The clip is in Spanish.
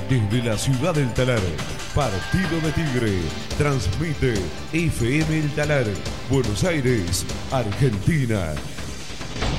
Desde la ciudad del Talar, Partido de Tigre, transmite FM El Talar, Buenos Aires, Argentina.